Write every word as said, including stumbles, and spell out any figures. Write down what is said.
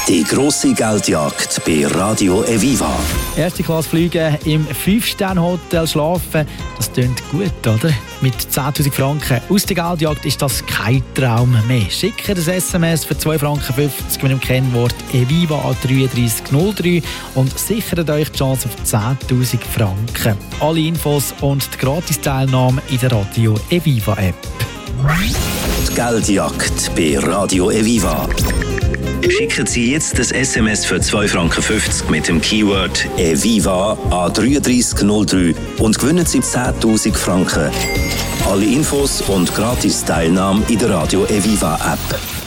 Die grosse Geldjagd bei Radio Eviva. Erste Klasse fliegen, im fünf Sterne Hotel schlafen, das klingt gut, oder? Mit zehntausend Franken aus der Geldjagd ist das kein Traum mehr. Schickt ein S M S für zwei Franken fünfzig mit dem Kennwort Eviva an drei drei null drei und sichert euch die Chance auf zehntausend Franken. Alle Infos und die Gratis-Teilnahme in der Radio Eviva App. Die Geldjagd bei Radio Eviva. Schicken Sie jetzt das S M S für zwei Franken fünfzig mit dem Keyword Eviva an drei drei null drei und gewinnen Sie zehntausend Franken. Alle Infos und Gratis-Teilnahme in der Radio Eviva App.